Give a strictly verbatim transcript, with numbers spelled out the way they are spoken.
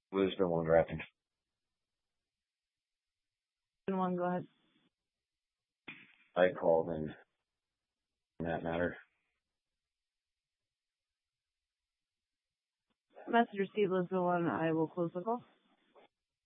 Lisbon one drafting. One, go ahead. I called in that matter. Message received, Lisbon one. I will close the call.